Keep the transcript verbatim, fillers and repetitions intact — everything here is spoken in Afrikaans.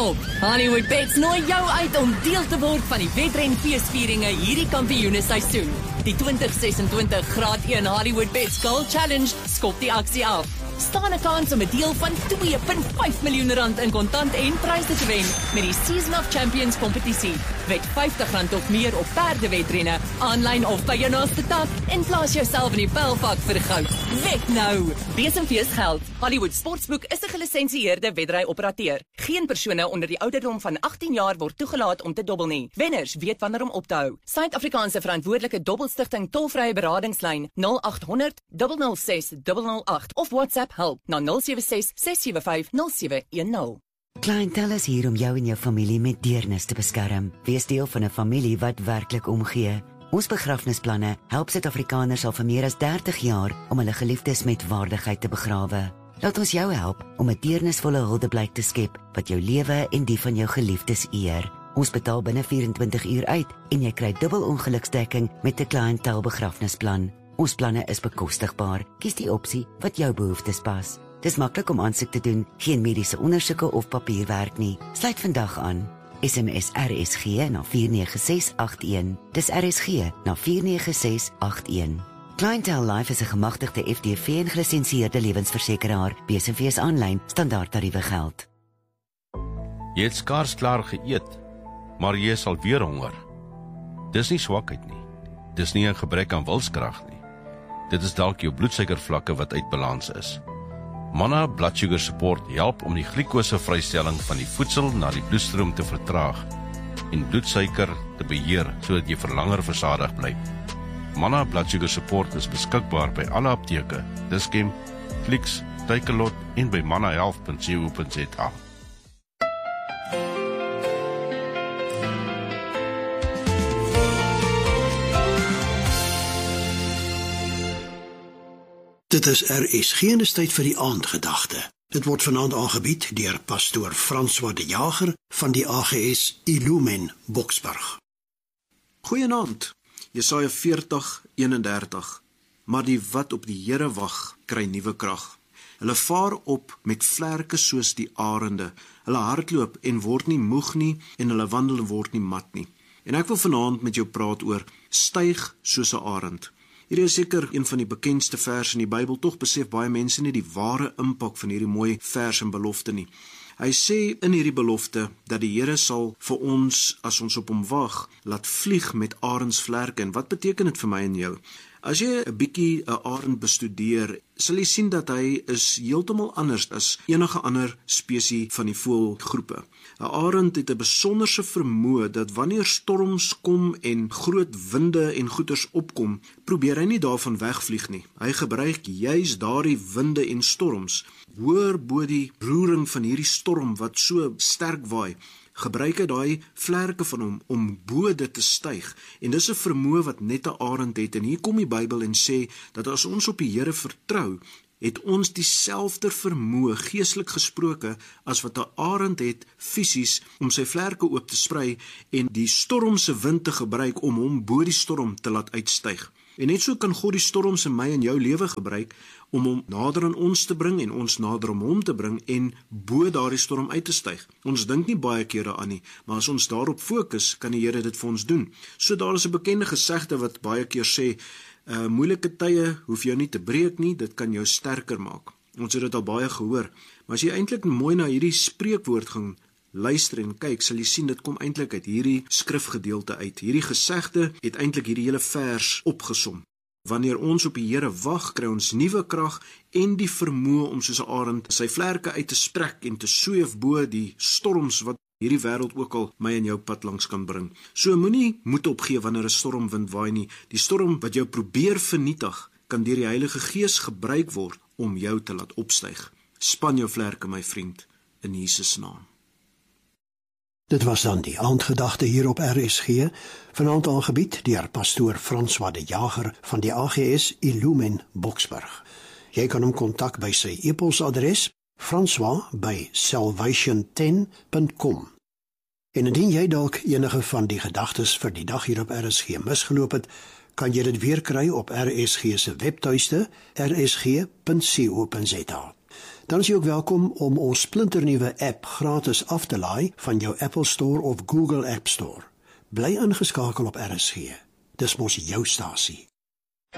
op. Hollywood Bets nooi jou uit om deel te word van die wedren feesvieringe hierdie kampioenesseisoen. Die twintig sesentwintig graad een Hollywood Bets Gold Challenge skop die aksie af. Staan 'n kans om 'n deel van twee komma vyf miljoen rand in kontant en pryse te wen met die Season of Champions kompetisie. Wed vyftig rand of meer op perdewedrenne, aanlyn of by jou naaste tak en plaas jouself in die pylvak vir goud. Wed nou! Besenfees geld. Hollywood Sportsboek is 'n gelisensieerde wedry-operateur. Geen persone onder die ouderdom van agttien jaar word toegelaat om te dobbel nie. Wenners weet wanneer om op te hou. Suid-Afrikaanse verantwoordelike dobbelstigting tolvrye beradingslyn nul agt honderd nul nul ses nul nul agt of WhatsApp help na nul sewe ses ses sewe vyf nul sewe een nul. Clientele is hier om jou en jou familie met deernis te beskerm. Wees deel van 'n familie wat werklik omgee. Ons begrafnisplanne help Suid-Afrikaners al vir meer as dertig jaar om hulle geliefdes met waardigheid te begrawe. Laat ons jou help om 'n deernisvolle huldeblyk te skep wat jou lewe en die van jou geliefdes eer. Ons betaal binne vyf en twintig uur uit en jy kry dubbel ongeluksdekking met 'n cliëntel begrafnisplan. Ons planne is bekostigbaar. Kies die opsie wat jou behoeftes pas. Dis maklik om aansoek te doen, geen mediese ondersoeke of papierwerk nie. Sluit vandag aan. S M S R S G na vier nege ses agt een. Dis R S G na vier nege ses agt een. Clientele Life is 'n gemagtigde F D V en gelisensieerde lewensversekeraar. B S V's aanlyn standaard tariewe geld. Jy het skaars klaar geëet, maar jy is al weer honger. Dis nie swakheid nie. Dis nie 'n gebrek aan wilskrag nie. Dit is dalk jou bloedsuikervlakke wat uit balans is. Manna Blood Sugar Support help om die glikosevrystelling van die voedsel na die bloedstroom te vertraag en bloedsuiker te beheer sodat jy vir langer versadig bly. Manna Blood Sugar Support is beskikbaar by alle apteke, Dischem, Clicks, Takealot en by manna health punt co punt za. Dit is R S G en is tyd vir die aandgedagte. Dit word vanaand aangebied deur pastoor François de Jager van die A G S Illumen Boksburg. Goeienaand, Jesaja veertig eenendertig. Maar die wat op die Here wag, kry nuwe krag. Hulle vaar op met vlerke soos die arende. Hulle hardloop en word nie moeg nie en hulle wandel en word nie mat nie. En ek wil vanaand met jou praat oor styg soos 'n arend. Hierdie is seker een van die bekendste verse in die Bybel, tog besef baie mense nie die ware impak van hierdie mooi vers en belofte nie. Hy sê in hierdie belofte dat die Here sal vir ons, as ons op hom wag, laat vlieg met arendsvlerke. En wat beteken dit vir my en jou? As jy 'n bietjie 'n arend bestudeer, sal jy sien dat hy is heeltemal anders as enige ander spesie van die voëlgroepe. 'n Arend het 'n besonderse vermoë dat wanneer storms kom en groot winde en goeters opkom, probeer hy nie daarvan wegvlieg nie. Hy gebruik juis daardie winde en storms, hoër bo die roering van hierdie storm wat so sterk waai, gebruik hy daai vlerke van hom om bo dit te styg. En dis 'n vermoë wat net 'n arend het. En hier kom die Bybel en sê dat as ons op die Here vertrou, het ons dieselfde vermoë, geestelik gesproke, as wat 'n arend het fisies om sy vlerke oop te sprei en die stormse wind te gebruik om hom bo die storm te laat uitstyg. En net so kan God die storms in my en jou lewe gebruik om hom nader aan ons te bring en ons nader om hom te bring en bo daardie storm uit te styg. Ons dink nie baie keer daaraan nie, maar as ons daarop fokus, kan die Here dit vir ons doen. So daar is 'n bekende gesegde wat baie keer sê, uh, moeilike tye hoef jou nie te breek nie, dit kan jou sterker maak. Ons het dit al baie gehoor, maar as jy eintlik mooi na hierdie spreekwoord gaan luister en kyk, sal jy sien dit kom eintlik uit hierdie skrifgedeelte uit. Hierdie gesegde het eintlik hierdie hele vers opgesom. Wanneer ons op die Here wag, kry ons nuwe krag en die vermoë om soos 'n arend sy vlerke uit te strek en te sweef bo die storms wat hierdie wêreld ook al my en jou pad langs kan bring. So moenie moed opgee wanneer 'n stormwind waai nie. Die storm wat jou probeer vernietig, kan deur die Heilige Gees gebruik word om jou te laat opstyg. Span jou vlerke, my vriend, in Jesus naam. Dit was dan die aandgedagte hier op R S G, vanaand aangebied deur pastoor François de Jager van die A G S Illumen Boksburg. Jy kan hom kontak by sy e-posadres François by salvation ten punt com. En indien jy dalk enige van die gedagtes vir die dag hier op R S G misgeloop het, kan jy dit weer kry op R S G se webtuiste r s g punt co punt za. Dan is jy ook welkom om ons splinternuwe app gratis af te laai van jou Apple Store of Google App Store. Bly ingeskakel op R S G. Dis mos jou stasie.